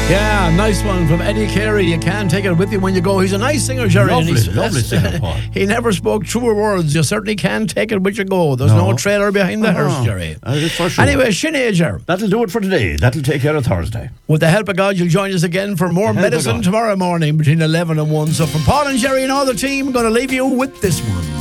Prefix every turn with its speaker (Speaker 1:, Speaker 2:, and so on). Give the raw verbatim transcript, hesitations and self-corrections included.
Speaker 1: Yeah, nice one from Eddie Carey. You can't take it with you when you go. He's a nice singer, Jerry.
Speaker 2: Lovely,
Speaker 1: and he's,
Speaker 2: lovely singer, Paul.
Speaker 1: He never spoke truer words. You certainly can't take it with you go. There's no,
Speaker 2: No.
Speaker 1: trailer behind the
Speaker 2: Uh-huh.
Speaker 1: hearse, Jerry.
Speaker 2: Uh, for sure.
Speaker 1: Anyway, Sinead,
Speaker 2: That'll do it for today. That'll take care of Thursday.
Speaker 1: with the help of God, you'll join us again for more
Speaker 2: The help of
Speaker 1: medicine
Speaker 2: God.
Speaker 1: tomorrow morning between eleven and one. So from Paul and Jerry and all the team, I'm going to leave you with this one.